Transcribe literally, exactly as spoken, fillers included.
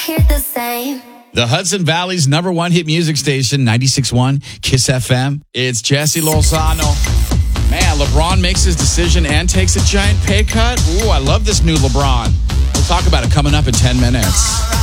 Hear the same. The Hudson Valley's number one hit music station, ninety-six point one Kiss F M. It's Jesse Lozano. Man, LeBron makes his decision and takes a giant pay cut. Ooh, I love this new LeBron. We'll talk about it coming up in ten minutes.